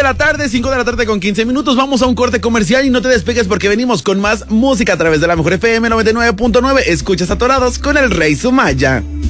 de la tarde, 5 de la tarde con 15 minutos. Vamos a un corte comercial y no te despegues porque venimos con más música a través de la Mejor FM 99.9. Escuchas Atorados con el Rey Sumaya.